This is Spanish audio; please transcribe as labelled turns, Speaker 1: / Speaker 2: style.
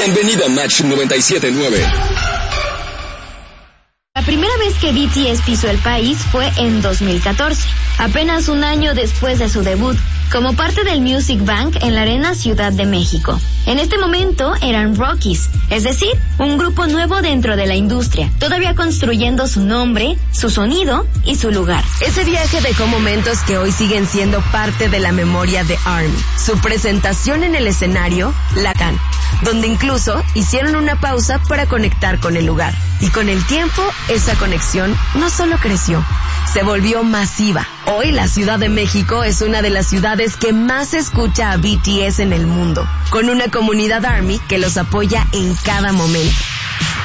Speaker 1: Bienvenida a Match 97.9.
Speaker 2: La primera vez que BTS pisó el país fue en 2014, apenas un año después de su debut, como parte del Music Bank en la Arena Ciudad de México. En este momento eran Rockies, es decir, un grupo nuevo dentro de la industria, todavía construyendo su nombre, su sonido y su lugar.
Speaker 3: Ese viaje dejó momentos que hoy siguen siendo parte de la memoria de ARMY. Su presentación en el escenario, La Can, donde incluso hicieron una pausa para conectar con el lugar. Y con el tiempo, esa conexión no solo creció, se volvió masiva. Hoy la Ciudad de México es una de las ciudades que más escucha a BTS en el mundo, con una comunidad ARMY que los apoya en cada momento.